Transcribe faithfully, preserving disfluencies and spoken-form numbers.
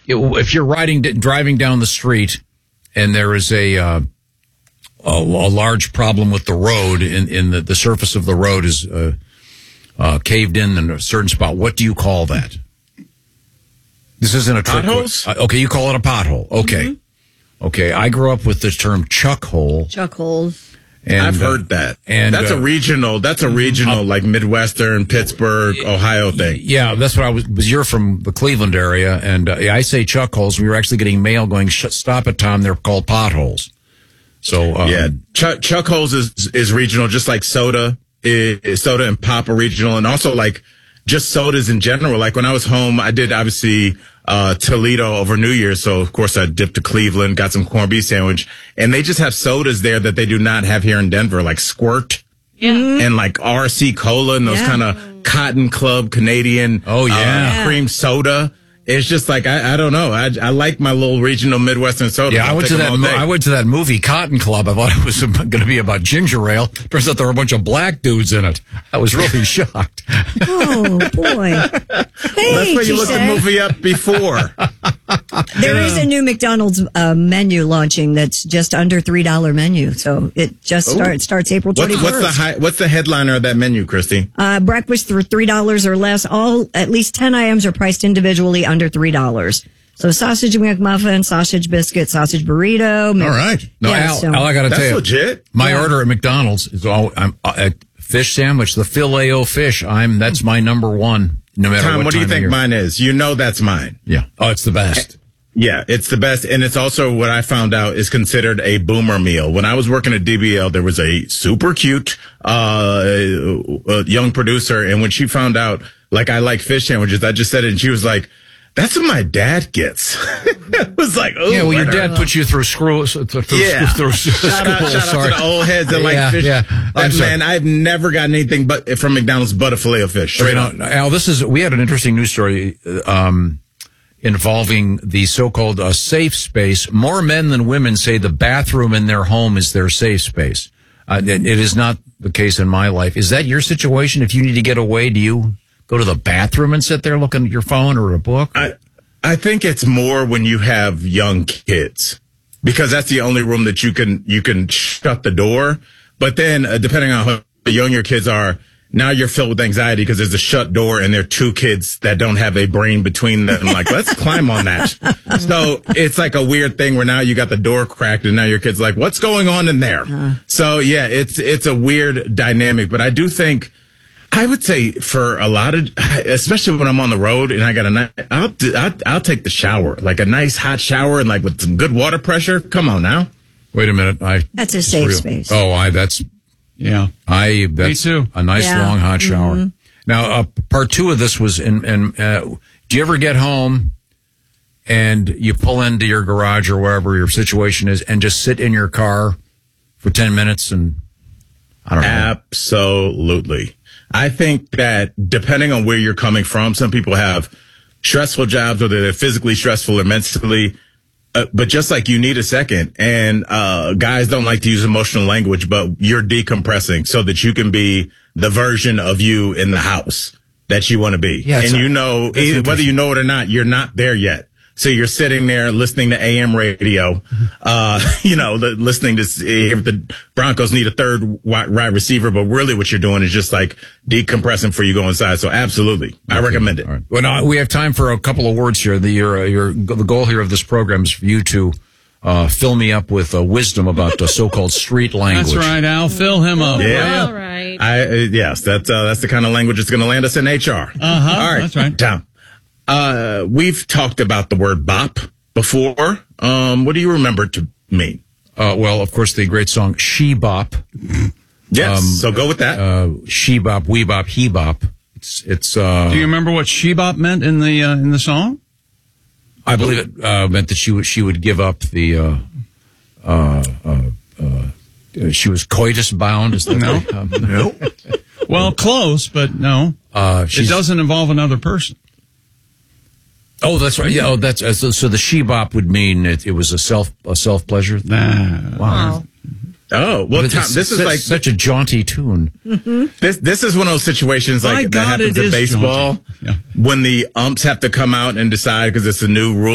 it, if you're riding, driving down the street, and there is a uh, a, a large problem with the road, in, in the, the surface of the road is uh, uh, caved in in a certain spot. What do you call that? This isn't a trick. Potholes? Uh, okay, you call it a pothole. Okay. Mm-hmm. Okay, I grew up with this term chuck hole. Chuck holes. And, I've heard that. Uh, and that's uh, a regional, that's a regional, uh, like Midwestern, Pittsburgh, Ohio thing. Yeah, that's what I was, was you're from the Cleveland area, and uh, I say chuck holes. We were actually getting mail going, stop it, Tom, they're called potholes. So, um, yeah, chuck, chuck holes is, is regional, just like soda, is, soda and pop are regional, and also like just sodas in general. Like when I was home, I did obviously uh Toledo over New Year's, so of course I dipped to Cleveland, got some corned beef sandwich, and they just have sodas there that they do not have here in Denver, like Squirt, yeah, and like R C Cola and those yeah. kind of Cotton Club Canadian, oh yeah, uh, yeah. cream soda. It's just like I, I don't know. I, I like my little regional Midwestern soda. Yeah, I went to that. Mo- I went to that movie Cotton Club. I thought it was going to be about ginger ale. Turns out there were a bunch of black dudes in it. I was really shocked. Oh boy! Hey, that's why you looked the movie up before. There is a new McDonald's uh, menu launching that's just under three dollar menu. So it just starts starts April twenty first. What's, what's the high, what's the headliner of that menu, Christy? Uh, breakfast for three dollars or less. All at least ten items are priced individually under three dollars. So sausage McMuffin, sausage biscuit, sausage burrito. All right. No, yeah, Al, so. Al, I got to tell you, legit. My yeah. order at McDonald's is all I'm a fish sandwich, the Filet-O fish. I'm that's my number one. No matter Tom, what, what do you think year. mine is? You know that's mine. Yeah. Oh, it's the best. Yeah, it's the best. And it's also what I found out is considered a boomer meal. When I was working at D B L, there was a super cute, uh, uh, young producer. And when she found out, like, I like fish sandwiches, I just said it and she was like, that's what my dad gets. It was like, oh. Yeah, well, your dad put you through screw, through, yeah. through, through shout out, shout out to the old heads that like yeah, fish. Yeah. That, man, I've never gotten anything but from McDonald's but a filet of fish. Straight okay, up. Al, this is, we had an interesting news story, um, involving the so-called uh, safe space. More men than women say the bathroom in their home is their safe space. Uh, it, it is not the case in my life. Is that your situation? If you need to get away, do you go to the bathroom and sit there looking at your phone or a book? I, I think it's more when you have young kids, because that's the only room that you can, you can shut the door. But then uh, depending on how young your kids are, now you're filled with anxiety because there's a shut door and there are two kids that don't have a brain between them. Like, let's climb on that. So it's like a weird thing where now you got the door cracked and now your kid's like, what's going on in there? Uh. So yeah, it's, it's a weird dynamic, but I do think, I would say for a lot of, especially when I'm on the road and I got a nice, I'll, I'll, I'll take the shower, like a nice hot shower and like with some good water pressure. Come on now. Wait a minute. I, that's a safe real. space. Oh, I, that's, Yeah, I that's Me too. a nice yeah. long hot shower. Mm-hmm. Now, uh, part two of this was in. in uh, do you ever get home and you pull into your garage or wherever your situation is and just sit in your car for ten minutes and I don't know? Absolutely. I think that depending on where you're coming from, some people have stressful jobs, whether they're physically stressful or mentally. Uh, but just like you need a second, and uh guys don't like to use emotional language, but you're decompressing so that you can be the version of you in the house that you want to be. Yeah, and you know, either, whether you know it or not, you're not there yet. So you're sitting there listening to A M radio, uh, you know, the, listening to if the Broncos need a third wide, wide receiver, but really what you're doing is just like decompressing before you go inside. So absolutely, I okay. recommend it. All right. Well, now we have time for a couple of words here. The your, your the goal here of this program is for you to uh, fill me up with uh, wisdom about the so-called street language. That's right, Al. Fill him up. Yeah. All right. I uh, yes, that's uh, that's the kind of language that's going to land us in H R. Uh huh. All right, That's right. Tom. Uh, we've talked about the word bop before. Um, what do you remember to mean? Uh, well, of course, the great song She Bop. Yes. Um, so go with that. Uh, she bop, we bop, he bop. It's it's. Uh, Do you remember what she-bop meant in the uh, in the song? I believe it uh, meant that she would she would give up the. Uh, uh, uh, uh, she was coitus bound. Is that No. the, um, no. Well, close, but no. Uh, it doesn't involve another person. Oh, that's right. Yeah. Oh, that's uh, so, so. The she bop would mean it, it was a self a self pleasure. Nah. Wow. Oh well, But Tom, this, this is such, like such a jaunty tune. Mm-hmm. this. This is one of those situations My like that God, happens it in is baseball jaunty. Yeah. when the umps have to come out and decide because it's a new rule.